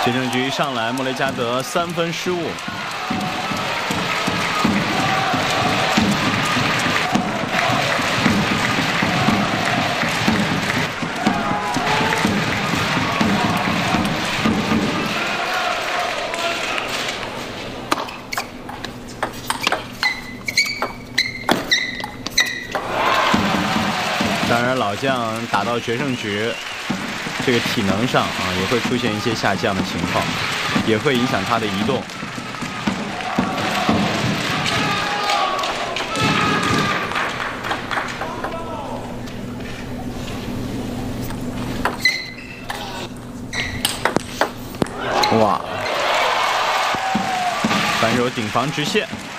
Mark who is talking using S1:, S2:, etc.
S1: 决胜局上来，莫雷加德3分失误。当然，老将打到决胜局，这个体能上也会出现一些下降的情况，也会影响他的移动。哇！反手顶防直线。